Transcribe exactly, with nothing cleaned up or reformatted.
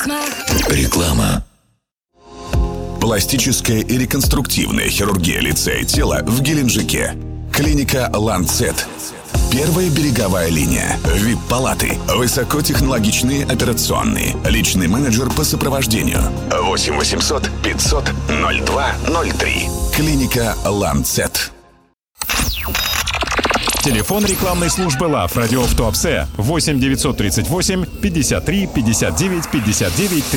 Реклама. Пластическая и реконструктивная хирургия лица и тела в Геленджике. Клиника «Ланцет». Первая береговая линия. ви ай пи-палаты. Высокотехнологичные операционные. Личный менеджер по сопровождению. восемь восемьсот пятьсот ноль два ноль три. Клиника «Ланцет». Телефон рекламной службы ЛАВ. Радио в Туапсе. восемь девятьсот тридцать восемь пятьдесят три пятьдесят девять пятьдесят девять.